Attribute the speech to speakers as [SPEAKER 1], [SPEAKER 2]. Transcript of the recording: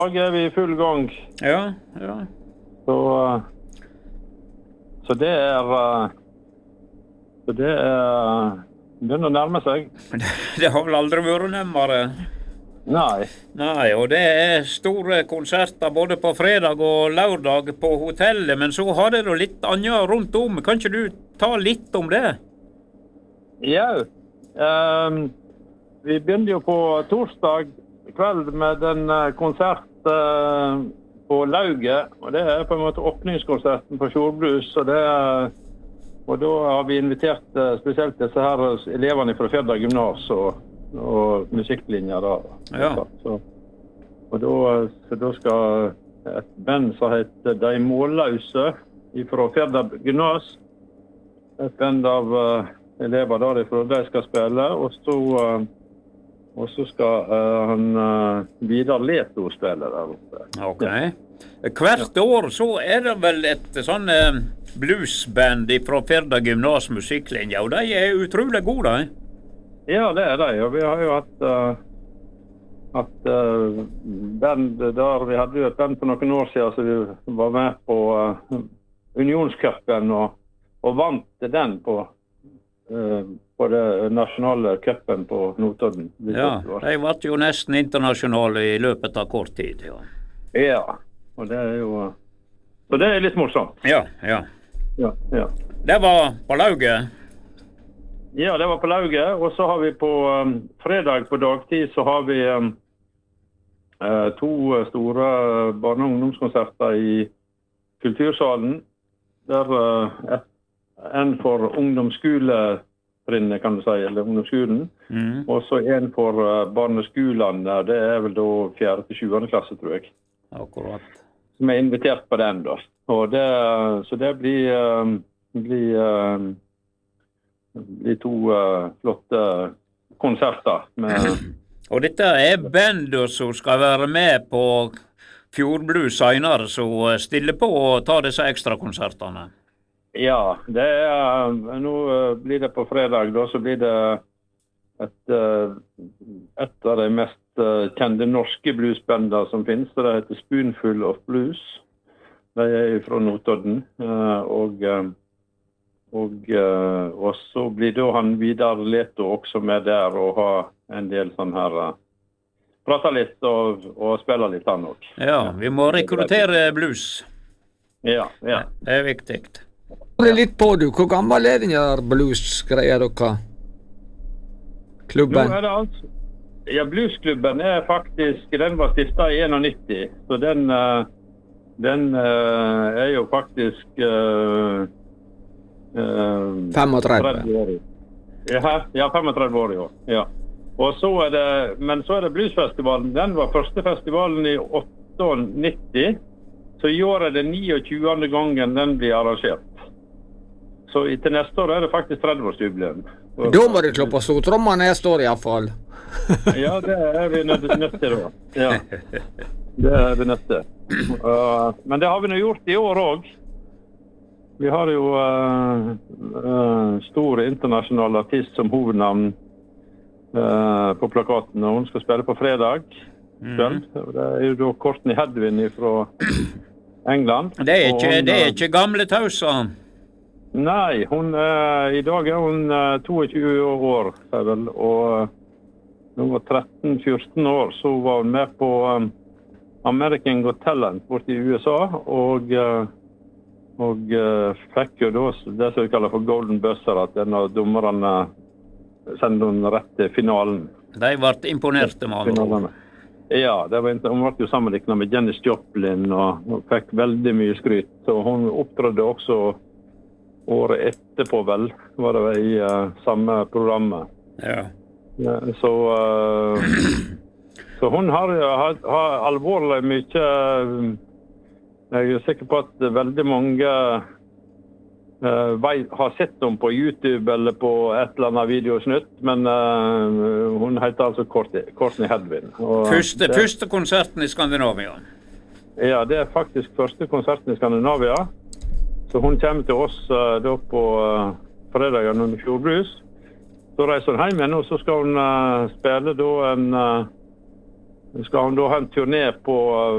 [SPEAKER 1] er vi I full gang.
[SPEAKER 2] Ja.
[SPEAKER 1] Så det begynner å nærme seg.
[SPEAKER 2] Det har vel aldri vært nærmere.
[SPEAKER 1] Nei,
[SPEAKER 2] Og det er store konserter både på fredag og lørdag på hotellet, men så har det litt annet rundt om. Kan ikke du ta litt om det?
[SPEAKER 1] ja. Vi begynner jo på torsdag kveld med en konsert på Lauget, og det er på en måte åpningskonserten på Fjordblues, og da har vi invitert spesielt disse her elevene fra Fjerda gymnas og musikklinjer da.
[SPEAKER 2] Ja.
[SPEAKER 1] Så da skal et band som heter De Målløse fra Fjerda gymnas, et band av elever derifra, de skal spille, og så skal han Vidar Leto spille der oppe.
[SPEAKER 2] Ok. Hvert år så er det vel et sånn bluesband fra Fjerda gymnas musikklinje, og de er utrolig gode, da.
[SPEAKER 1] Ja, det er de, og vi har jo hatt band der, vi hadde jo et band for noen år siden, så vi var med på Unionscupen og vant den på det nasjonale cupen på Notodden.
[SPEAKER 2] Ja, de var jo nesten internasjonale I løpet av kort tid, ja.
[SPEAKER 1] Ja, og det er jo... Så det er litt morsomt.
[SPEAKER 2] Ja. Det var på Lauget?
[SPEAKER 1] Ja, det var på Lauget, og så har vi på fredag på dagtid så har vi to store barne- og ungdomskonserter I Kultursalen. Der en for ungdomsskoletrinnet, kan du si, eller ungdomsskolen. Og så en for barneskolene, det er vel da 4. til 7. klasse, tror jeg.
[SPEAKER 2] Akkurat.
[SPEAKER 1] Som invitert på den da. Og så det blir to flotte konserter.
[SPEAKER 2] Og dette band som skal være med på Fjordblues senere, så stiller på å ta disse ekstra konsertene.
[SPEAKER 1] Ja, nå blir det på fredag, da så blir det et av de mest kjente norske bluesbandene som finnes, det heter Spoonful of Blues. De fra Notodden, og så blir da han Vidar Leto også med der og har en del sånn her prater litt og spiller litt han også.
[SPEAKER 2] Ja, vi må rekruttere blues.
[SPEAKER 1] Ja.
[SPEAKER 2] Det er viktig.
[SPEAKER 3] Det litt på du, hvor gammel er den der blues-greia dere? Klubben?
[SPEAKER 1] Nå er det altså, ja, bluesklubben er faktisk, den var stiftet I 91, så den er jo faktisk
[SPEAKER 3] 35.
[SPEAKER 1] 30 år. Ja, 35 år I år, ja. Og så men så er det bluesfestivalen, den var første festivalen I 98, så I år er det 29. gangen den blir arrangert. Så til neste år er det faktisk 30-årsjubileum.
[SPEAKER 3] Da må du klå på stortromma neste år I hvert fall.
[SPEAKER 1] Ja, det er vi nødt til da. Ja. Det er vi nødt til. Men det har vi nå gjort I år også. Vi har jo stor internasjonal artist som hovednavn på plakaten, og hun skal spille på fredag kveld. Det er jo da Courtney Hedwin fra England.
[SPEAKER 2] Det er ikke gamle tauser.
[SPEAKER 1] Nei, I dag er hun 22 år, vel, og hun var 13-14 år, så var hun med på American Got Talent borte I USA, og fikk jo da det som vi kaller for Golden Buzzer, at en av dommerne sendte hun rett til finalen.
[SPEAKER 2] De ble imponerte med alle.
[SPEAKER 1] Ja, hun ble jo sammenlignet med Janis Joplin, og fikk veldig mye skryt, så hun opptrådde også året etterpå vel, var det I samme programmet.
[SPEAKER 2] Ja.
[SPEAKER 1] Så hun har alvorlig mye, jeg sikker på at veldig mange har sett dem på YouTube eller på et eller annet videosnutt, men hun heter altså Courtney Hedwin.
[SPEAKER 2] Første konserten I Skandinavia.
[SPEAKER 1] Ja, det faktisk første konserten I Skandinavia. Så hun kommer til oss da på fredagen under Fjordblues. Så reiser hun hjem igjen, og så skal hun spille da skal han da ha en turné på